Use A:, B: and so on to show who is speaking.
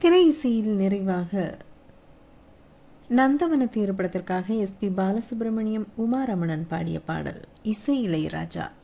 A: திரை இசையில் நிறைவாக நந்தவன திரைப்படத்திற்காக எஸ்.பி. பாலசுப்ரமணியம், உமா ரமணன் பாடிய பாடல். இசை இளையராஜா.